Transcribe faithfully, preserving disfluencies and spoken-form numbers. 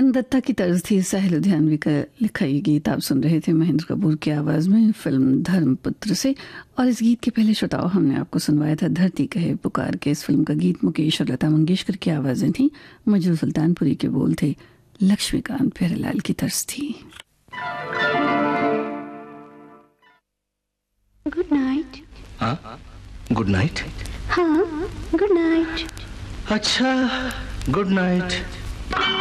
M Dutta की तर्ज थी साहिल लुधियानवी का लिखा ये गीत आप सुन रहे थे महेंद्र कपूर की आवाज़ में फिल्म धर्मपुत्र से। और इस गीत के पहले श्रोताओं हमने आपको सुनवाया था धरती कहे पुकार के। इस फिल्म का गीत मुकेश और लता मंगेशकर की आवाज़ें थी, मजरू सुल्तानपुरी के बोल थे, लक्ष्मीकांत प्यारेलाल की तर्ज थी। Good night. हाँ गुड नाइट। हाँ गुड नाइट। अच्छा गुड नाइट।